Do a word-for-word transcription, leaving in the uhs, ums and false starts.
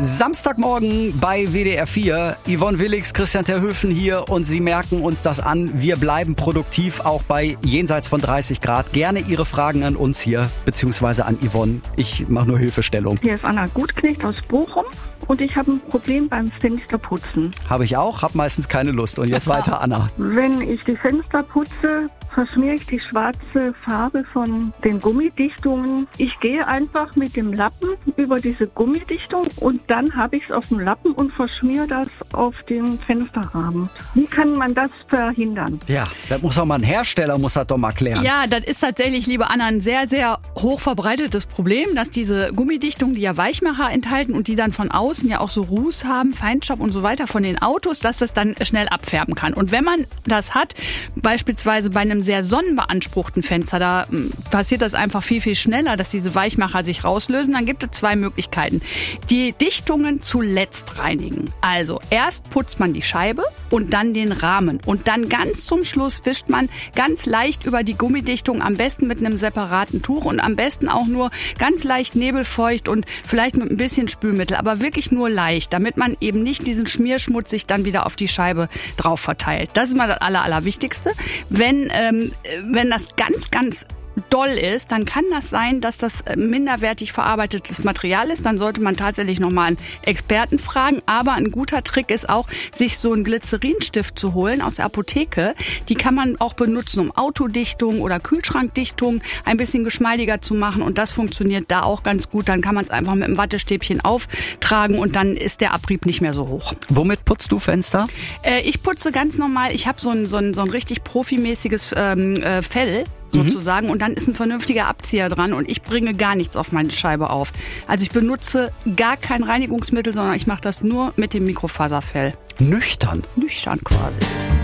Samstagmorgen bei W D R vier. Yvonne Willigs, Christian Terhöfen hier und Sie merken uns das an. Wir bleiben produktiv, auch bei jenseits von dreißig Grad. Gerne Ihre Fragen an uns hier, beziehungsweise an Yvonne. Ich mache nur Hilfestellung. Hier ist Anna Gutknecht aus Bochum und ich habe ein Problem beim Fensterputzen. Habe ich auch, habe meistens keine Lust. Und jetzt weiter, Anna. Wenn ich die Fenster putze, verschmiere ich die schwarze Farbe von den Gummidichtungen. Ich gehe einfach mit dem Lappen über diese Gummidichtung und dann habe ich es auf dem Lappen und verschmiere das auf den Fensterrahmen. Wie kann man das verhindern? Ja, das muss auch mal ein Hersteller, muss das doch mal klären. Ja, das ist tatsächlich, liebe Anna, ein sehr, sehr hoch verbreitetes Problem, dass diese Gummidichtungen, die ja Weichmacher enthalten und die dann von außen ja auch so Ruß haben, Feinstaub und so weiter von den Autos, dass das dann schnell abfärben kann. Und wenn man das hat, beispielsweise bei einem sehr sonnenbeanspruchten Fenster, da passiert das einfach viel, viel schneller, dass diese Weichmacher sich rauslösen, dann gibt es zwei Möglichkeiten. Die Dichtungen zuletzt reinigen. Also erst putzt man die Scheibe und dann den Rahmen. Und dann ganz zum Schluss wischt man ganz leicht über die Gummidichtung, am besten mit einem separaten Tuch und am besten auch nur ganz leicht nebelfeucht und vielleicht mit ein bisschen Spülmittel, aber wirklich nur leicht, damit man eben nicht diesen Schmierschmutz sich dann wieder auf die Scheibe drauf verteilt. Das ist mal das Aller, Allerwichtigste. Wenn, ähm, wenn das ganz, ganz doll ist, dann kann das sein, dass das minderwertig verarbeitetes Material ist. Dann sollte man tatsächlich nochmal einen Experten fragen. Aber ein guter Trick ist auch, sich so einen Glycerinstift zu holen aus der Apotheke. Die kann man auch benutzen, um Autodichtung oder Kühlschrankdichtung ein bisschen geschmeidiger zu machen. Und das funktioniert da auch ganz gut. Dann kann man es einfach mit einem Wattestäbchen auftragen und dann ist der Abrieb nicht mehr so hoch. Womit putzt du Fenster? Äh, ich putze ganz normal. Ich habe so ein, so ein, so ein richtig profimäßiges ähm, äh, Fell sozusagen. Mhm. Und dann ist ein vernünftiger Abzieher dran und ich bringe gar nichts auf meine Scheibe auf. Also ich benutze gar kein Reinigungsmittel, sondern ich mache das nur mit dem Mikrofaserfell. Nüchtern? Nüchtern quasi.